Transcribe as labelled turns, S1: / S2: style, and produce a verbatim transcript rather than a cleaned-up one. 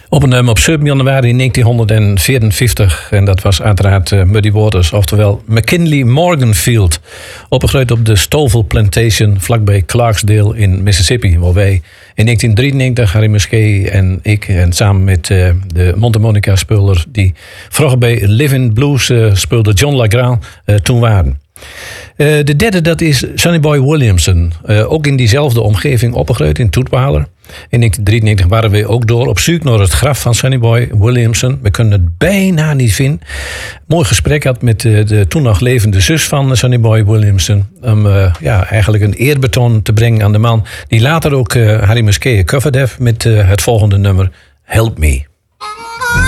S1: Op, een, op zeven januari negentienhonderdvierenvijftig, en dat was uiteraard uh, Muddy Waters, oftewel McKinley Morganfield, opgegroeid op de Stovall Plantation vlakbij Clarksdale in Mississippi, waar wij in negentien drieënnegentig, Harry Musquet en ik, en samen met uh, de mondharmonica-speler die vroeger bij Living Blues uh, speelde, John LaGrande, uh, toen waren. Uh, de derde, dat is Sonny Boy Williamson. Uh, ook in diezelfde omgeving opgegroeid in Toetwaler. In negentien drieënnegentig waren we ook door op zoek naar het graf van Sonny Boy Williamson. We kunnen het bijna niet vinden. Mooi gesprek had met de, de toen nog levende zus van Sonny Boy Williamson. Om uh, ja, eigenlijk een eerbetoon te brengen aan de man die later ook uh, Harry Musquet gecoverd heeft met uh, het volgende nummer, Help Me.